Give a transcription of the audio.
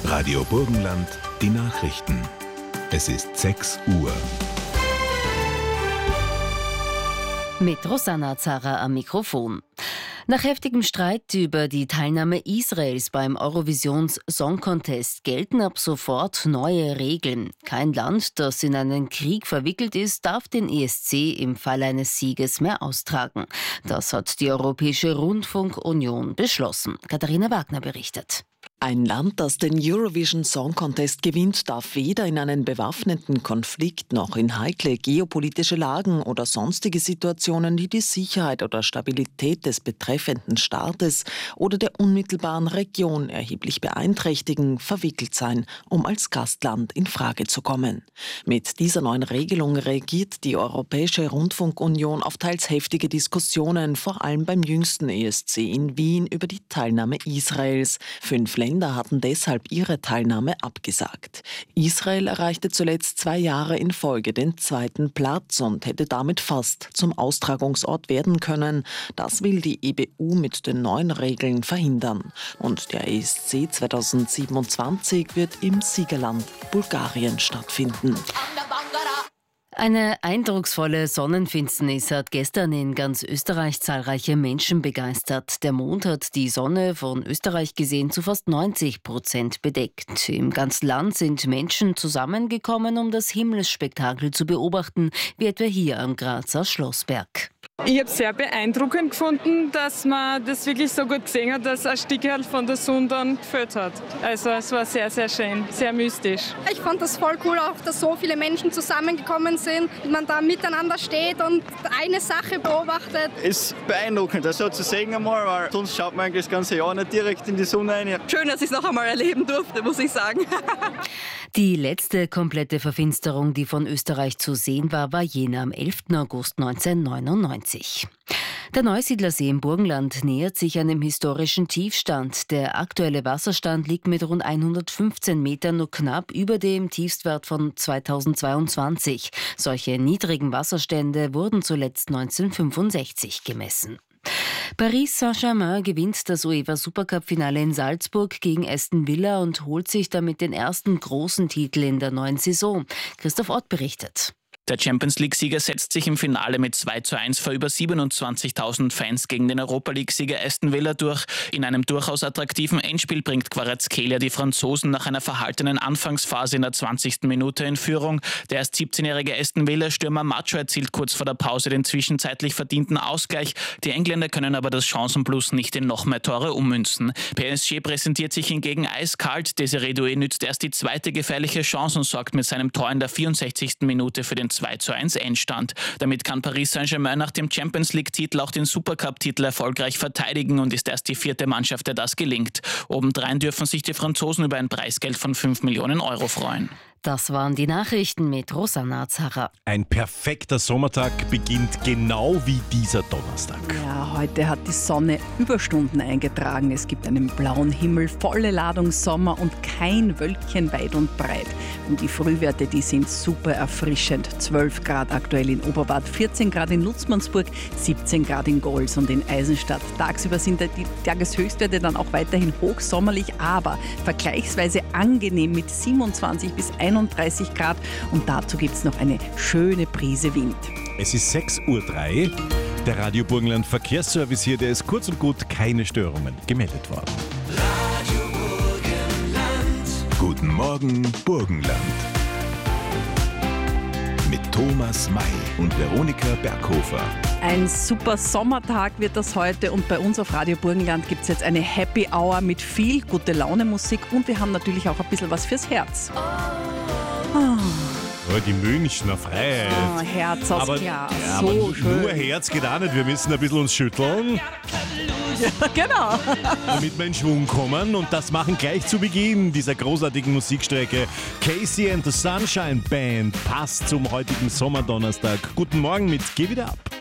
Radio Burgenland, die Nachrichten. Es ist 6 Uhr. Mit Rosanna Zara am Mikrofon. Nach heftigem Streit über die Teilnahme Israels beim Eurovisions Song Contest gelten ab sofort neue Regeln. Kein Land, das in einen Krieg verwickelt ist, darf den ESC im Fall eines Sieges mehr austragen. Das hat die Europäische Rundfunkunion beschlossen. Katharina Wagner berichtet. Ein Land, das den Eurovision Song Contest gewinnt, darf weder in einen bewaffneten Konflikt noch in heikle geopolitische Lagen oder sonstige Situationen, die die Sicherheit oder Stabilität des betreffenden Staates oder der unmittelbaren Region erheblich beeinträchtigen, verwickelt sein, um als Gastland in Frage zu kommen. Mit dieser neuen Regelung reagiert die Europäische Rundfunkunion auf teils heftige Diskussionen, vor allem beim jüngsten ESC in Wien über die Teilnahme Israels. 5 Länder hatten deshalb ihre Teilnahme abgesagt. Israel erreichte zuletzt 2 Jahre in Folge den 2. Platz und hätte damit fast zum Austragungsort werden können. Das will die EBU mit den neuen Regeln verhindern. Und der ESC 2027 wird im Siegerland Bulgarien stattfinden. Eine eindrucksvolle Sonnenfinsternis hat gestern in ganz Österreich zahlreiche Menschen begeistert. Der Mond hat die Sonne von Österreich gesehen zu fast 90% bedeckt. Im ganzen Land sind Menschen zusammengekommen, um das Himmelsspektakel zu beobachten, wie etwa hier am Grazer Schlossberg. Ich habe es sehr beeindruckend gefunden, dass man das wirklich so gut gesehen hat, dass ein Stück von der Sonne dann gefällt hat. Also es war sehr, sehr schön, sehr mystisch. Ich fand das voll cool, auch dass so viele Menschen zusammengekommen sind, man da miteinander steht und eine Sache beobachtet. Es ist beeindruckend, das so zu sehen einmal, weil sonst schaut man eigentlich das ganze Jahr nicht direkt in die Sonne rein. Schön, dass ich es noch einmal erleben durfte, muss ich sagen. Die letzte komplette Verfinsterung, die von Österreich zu sehen war, war jene am 11. August 1999. Der Neusiedlersee im Burgenland nähert sich einem historischen Tiefstand. Der aktuelle Wasserstand liegt mit rund 115 Metern nur knapp über dem Tiefstwert von 2022. Solche niedrigen Wasserstände wurden zuletzt 1965 gemessen. Paris Saint-Germain gewinnt das UEFA-Supercup-Finale in Salzburg gegen Aston Villa und holt sich damit den ersten großen Titel in der neuen Saison. Christoph Ott berichtet. Der Champions-League-Sieger setzt sich im Finale mit 2:1 vor über 27.000 Fans gegen den Europa-League-Sieger Aston Villa durch. In einem durchaus attraktiven Endspiel bringt Kvaratskhelia die Franzosen nach einer verhaltenen Anfangsphase in der 20. Minute in Führung. Der erst 17-jährige Aston Villa-Stürmer Macho erzielt kurz vor der Pause den zwischenzeitlich verdienten Ausgleich. Die Engländer können aber das Chancenplus nicht in noch mehr Tore ummünzen. PSG präsentiert sich hingegen eiskalt. Desiree Doué nützt erst die zweite gefährliche Chance und sorgt mit seinem Tor in der 64. Minute für den 2:1 Endstand. Damit kann Paris Saint-Germain nach dem Champions-League-Titel auch den Supercup-Titel erfolgreich verteidigen und ist erst die 4. Mannschaft, der das gelingt. Obendrein dürfen sich die Franzosen über ein Preisgeld von 5 Millionen Euro freuen. Das waren die Nachrichten mit Rosanna Zara. Ein perfekter Sommertag beginnt genau wie dieser Donnerstag. Ja, heute hat die Sonne Überstunden eingetragen. Es gibt einen blauen Himmel, volle Ladung Sommer und kein Wölkchen weit und breit. Und die Frühwerte, die sind super erfrischend. 12 Grad aktuell in Oberwart, 14 Grad in Lutzmannsburg, 17 Grad in Gols und in Eisenstadt. Tagsüber sind die Tageshöchstwerte dann auch weiterhin hochsommerlich, aber vergleichsweise angenehm mit 27 bis 31 Grad und dazu gibt es noch eine schöne Prise Wind. Es ist 6:03 Uhr. Der Radio Burgenland Verkehrsservice hier, der ist kurz und gut keine Störungen gemeldet worden. Radio Burgenland. Guten Morgen, Burgenland. Mit Thomas May und Veronika Berghofer. Ein super Sommertag wird das heute und bei uns auf Radio Burgenland gibt es jetzt eine Happy Hour mit viel gute Laune Musik und wir haben natürlich auch ein bisschen was fürs Herz. Oh, die Münchner Freiheit. Oh, Herz aus Glas, ja, so schön. Nur Herz geht auch nicht, wir müssen ein bisschen uns schütteln. Ja, genau. Damit wir in Schwung kommen und das machen gleich zu Beginn dieser großartigen Musikstrecke. Casey and the Sunshine Band passt zum heutigen Sommerdonnerstag. Guten Morgen mit Geh wieder ab.